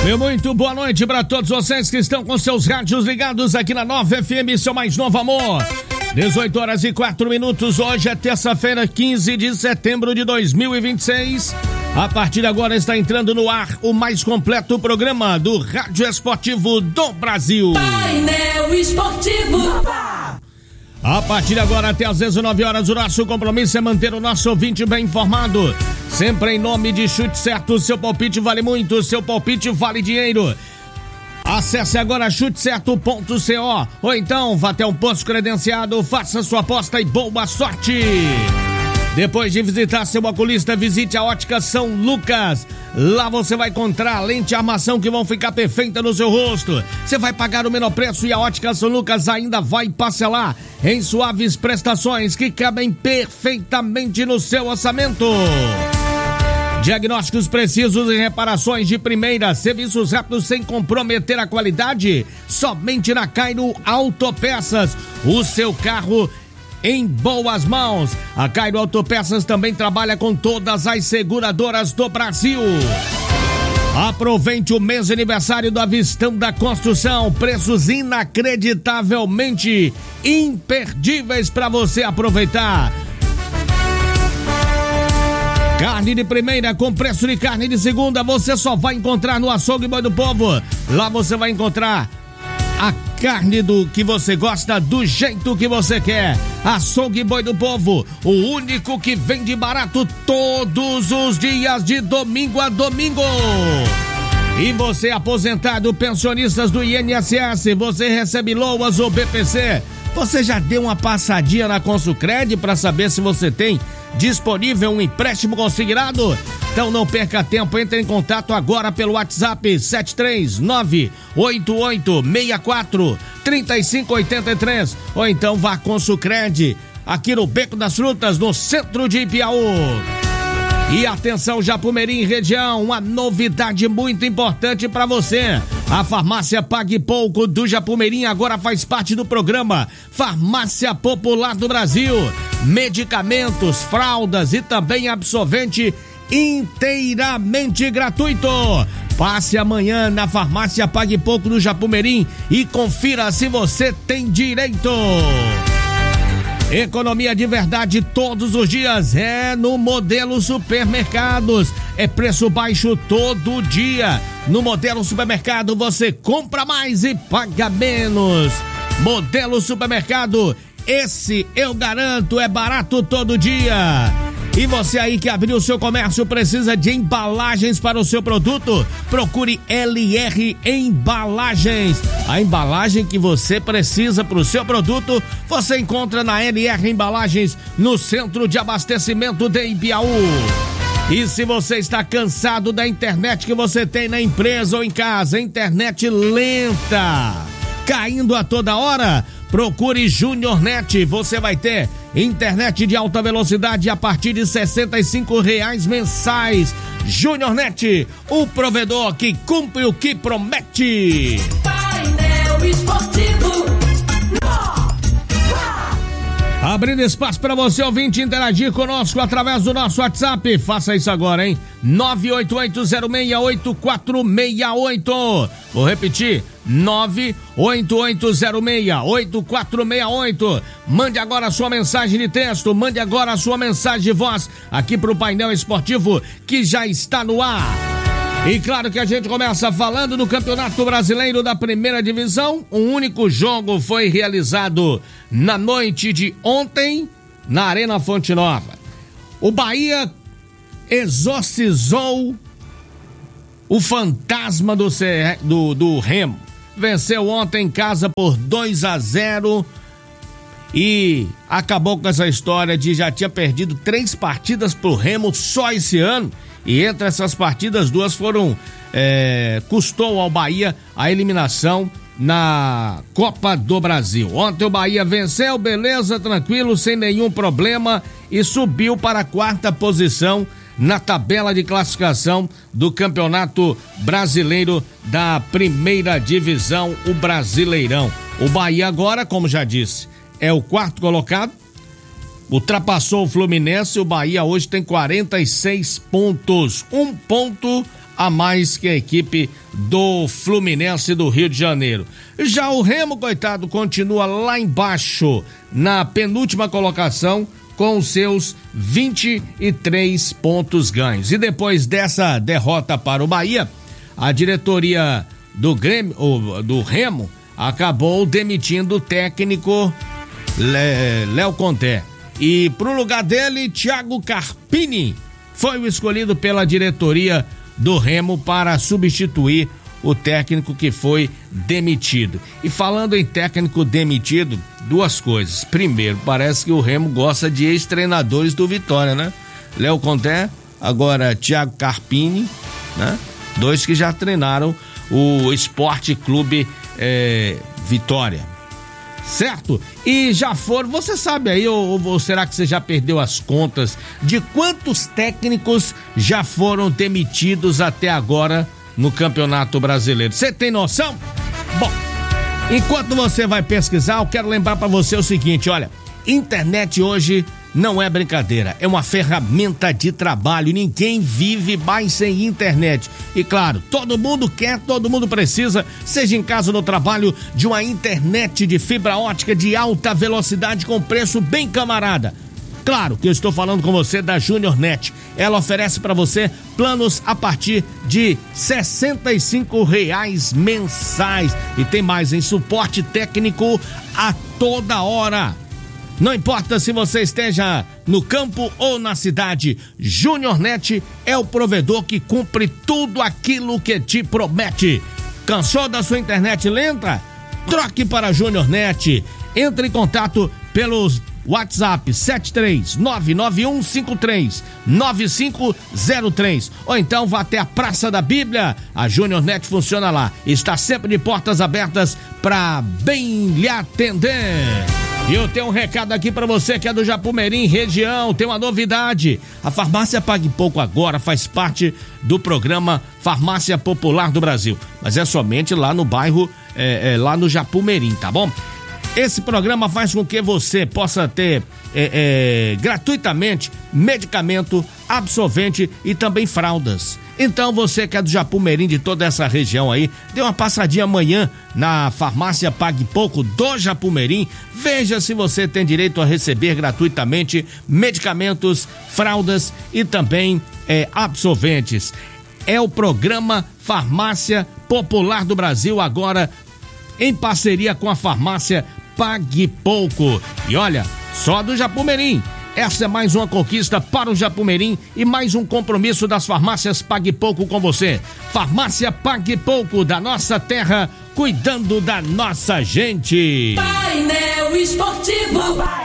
Meu muito boa noite para todos vocês que estão com seus rádios ligados aqui na Nova FM, seu mais novo amor. 18h04. Hoje é terça-feira, 15 de setembro de 2026. A partir de agora está entrando no ar o mais completo programa do Rádio Esportivo do Brasil. Painel Esportivo. A partir de agora até às 19h, o nosso compromisso é manter o nosso ouvinte bem informado. Sempre em nome de Chute Certo, seu palpite vale muito, seu palpite vale dinheiro. Acesse agora chutecerto.co ou então vá até um posto credenciado, faça sua aposta e boa sorte. Depois de visitar seu oculista, visite a Ótica São Lucas. Lá você vai encontrar lente e armação que vão ficar perfeita no seu rosto. Você vai pagar o menor preço e a Ótica São Lucas ainda vai parcelar em suaves prestações que cabem perfeitamente no seu orçamento. Diagnósticos precisos e reparações de primeira, serviços rápidos sem comprometer a qualidade, somente na Cairo Autopeças. O seu carro em boas mãos. A Cairo Autopeças também trabalha com todas as seguradoras do Brasil. Aproveite o mês de aniversário do Avistão da Construção. Preços inacreditavelmente imperdíveis para você aproveitar. Carne de primeira com preço de carne de segunda você só vai encontrar no Açougue Boi do Povo. Lá você vai encontrar a carne do que você gosta, do jeito que você quer. Açougue Boi do Povo, o único que vende barato todos os dias de domingo a domingo. E você aposentado, pensionistas do INSS, você recebe LOAS ou BPC? Você já deu uma passadinha na Consucred para saber se você tem disponível um empréstimo consignado? Então não perca tempo, entre em contato agora pelo WhatsApp 739-8864-3583 ou então vá à Consucred, aqui no Beco das Frutas, no centro de Ipiaú. E atenção Japumirim região, uma novidade muito importante para você. A farmácia Pague Pouco do Japumirim agora faz parte do programa Farmácia Popular do Brasil. Medicamentos, fraldas e também absorvente inteiramente gratuito. Passe amanhã na farmácia Pague Pouco do Japumirim e confira se você tem direito. Economia de verdade todos os dias é no Modelo Supermercados. É preço baixo todo dia. No Modelo Supermercado você compra mais e paga menos. Modelo Supermercado, esse eu garanto, é barato todo dia. E você aí que abriu o seu comércio precisa de embalagens para o seu produto? Procure LR Embalagens. A embalagem que você precisa para o seu produto, você encontra na LR Embalagens, no centro de abastecimento de Ipiaú. E se você está cansado da internet que você tem na empresa ou em casa, internet lenta, caindo a toda hora, procure Júnior Net. Você vai ter internet de alta velocidade a partir de R$65 mensais. Júnior Net, o provedor que cumpre o que promete. Painel Esportivo. Abrindo espaço para você, ouvinte, interagir conosco através do nosso WhatsApp. Faça isso agora, hein? 988068468. Vou repetir, 988068468. Mande agora a sua mensagem de texto, mande agora a sua mensagem de voz aqui pro Painel Esportivo que já está no ar. E claro que a gente começa falando do Campeonato Brasileiro da Primeira Divisão. Um único jogo foi realizado na noite de ontem na Arena Fonte Nova. O Bahia exorcizou o fantasma do Remo. Venceu ontem em casa por 2-0 e acabou com essa história de já tinha perdido 3 partidas pro Remo só esse ano. E entre essas partidas, 2 foram custou ao Bahia a eliminação na Copa do Brasil. Ontem o Bahia venceu, beleza, tranquilo, sem nenhum problema e subiu para a 4ª posição na tabela de classificação do Campeonato Brasileiro da Primeira Divisão, o Brasileirão. O Bahia agora, como já disse, é o 4º colocado. Ultrapassou o Fluminense, o Bahia hoje tem 46 pontos, 1 ponto a mais que a equipe do Fluminense do Rio de Janeiro. Já o Remo, coitado, continua lá embaixo, na penúltima colocação, com seus 23 pontos ganhos. E depois dessa derrota para o Bahia, a diretoria do Grêmio, do Remo, acabou demitindo o técnico Léo Conté. E pro lugar dele, Thiago Carpini foi o escolhido pela diretoria do Remo para substituir o técnico que foi demitido. E falando em técnico demitido, duas coisas. Primeiro, parece que o Remo gosta de ex-treinadores do Vitória, né? Léo Conté, agora Thiago Carpini, né? Dois que já treinaram o Esporte Clube Vitória. Certo? E já foram, você sabe aí, ou será que você já perdeu as contas de quantos técnicos já foram demitidos até agora no Campeonato Brasileiro? Você tem noção? Bom, enquanto você vai pesquisar, eu quero lembrar pra você o seguinte, olha, internet hoje não é brincadeira, é uma ferramenta de trabalho, ninguém vive mais sem internet. E claro, todo mundo quer, todo mundo precisa, seja em casa ou no trabalho, de uma internet de fibra ótica de alta velocidade com preço bem camarada. Claro que eu estou falando com você da Junior Net. Ela oferece para você planos a partir de R$ 65 mensais. E tem mais, em suporte técnico a toda hora. Não importa se você esteja no campo ou na cidade, Junior Net é o provedor que cumpre tudo aquilo que te promete. Cansou da sua internet lenta? Troque para a Junior Net. Entre em contato pelos WhatsApp 73991539503 ou então vá até a Praça da Bíblia. A Junior Net funciona lá. Está sempre de portas abertas para bem lhe atender. E eu tenho um recado aqui pra você que é do Japumirim, região, tem uma novidade. A Farmácia Pague Pouco agora faz parte do programa Farmácia Popular do Brasil, mas é somente lá no bairro, lá no Japumirim, tá bom? Esse programa faz com que você possa ter gratuitamente medicamento, absorvente e também fraldas. Então você que é do Japumirim, de toda essa região aí, dê uma passadinha amanhã na Farmácia Pague Pouco do Japumirim, veja se você tem direito a receber gratuitamente medicamentos, fraldas e também absorventes. É o programa Farmácia Popular do Brasil, agora em parceria com a Farmácia Pague Pouco. E olha, só do Japumirim. Essa é mais uma conquista para o Japumirim e mais um compromisso das farmácias Pague Pouco com você. Farmácia Pague Pouco, da nossa terra, cuidando da nossa gente. Painel Esportivo.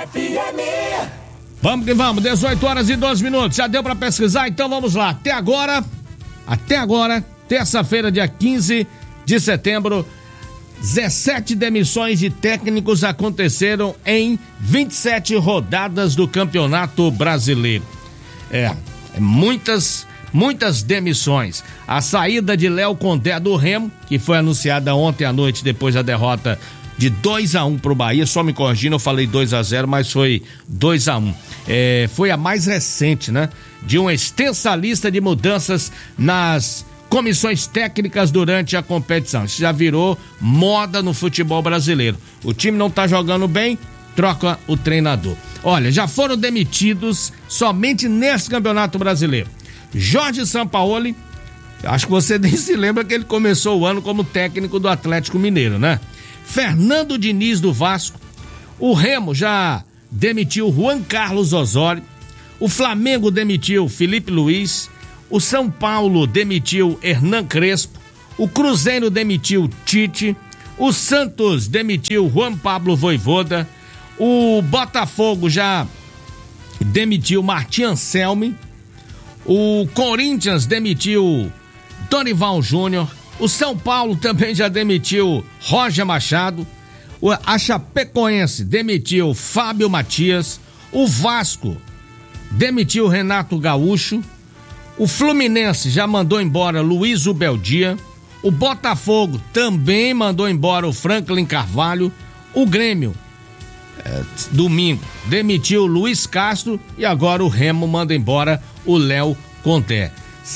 Vamos que vamos, 18h12. Já deu para pesquisar? Então vamos lá. Até agora, terça-feira, dia 15 de setembro, 17 demissões de técnicos aconteceram em 27 rodadas do Campeonato Brasileiro. Muitas demissões. A saída de Léo Conté do Remo, que foi anunciada ontem à noite depois da derrota de 2-1 pro Bahia, só me corrigindo, eu falei 2-0, mas foi 2-1. Foi a mais recente, né? De uma extensa lista de mudanças nas comissões técnicas durante a competição. Isso já virou moda no futebol brasileiro. O time não tá jogando bem, troca o treinador. Olha, já foram demitidos somente nesse Campeonato Brasileiro. Jorge Sampaoli, acho que você nem se lembra que ele começou o ano como técnico do Atlético Mineiro, né? Fernando Diniz do Vasco. O Remo já demitiu Juan Carlos Osório. O Flamengo demitiu Felipe Luiz. O São Paulo demitiu Hernan Crespo, o Cruzeiro demitiu Tite, o Santos demitiu Juan Pablo Vojvoda, o Botafogo já demitiu Martim Anselmi, o Corinthians demitiu Dorival Júnior, o São Paulo também já demitiu Roger Machado, a Chapecoense demitiu Fábio Matias, o Vasco demitiu Renato Gaúcho, o Fluminense já mandou embora Luiz Ubeldia. O Botafogo também mandou embora o Franklin Carvalho. O Grêmio, domingo, demitiu o Luiz Castro. E agora o Remo manda embora o Léo Conté.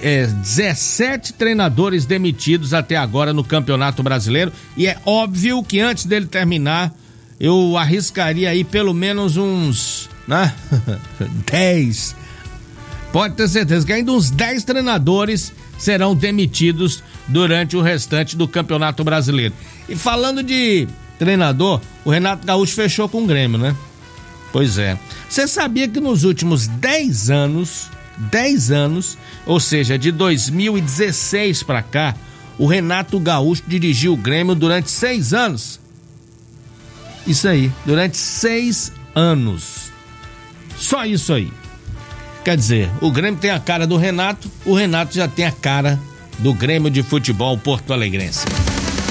17 treinadores demitidos até agora no Campeonato Brasileiro, e é óbvio que antes dele terminar, eu arriscaria aí pelo menos uns, né? 10. Pode ter certeza que ainda uns 10 treinadores serão demitidos durante o restante do Campeonato Brasileiro. E falando de treinador, o Renato Gaúcho fechou com o Grêmio, né? Pois é. Você sabia que nos últimos 10 anos, ou seja, de 2016 pra cá, o Renato Gaúcho dirigiu o Grêmio durante 6 anos? Isso aí, durante 6 anos. Só isso aí. Quer dizer, o Grêmio tem a cara do Renato, o Renato já tem a cara do Grêmio de Futebol Porto Alegrense.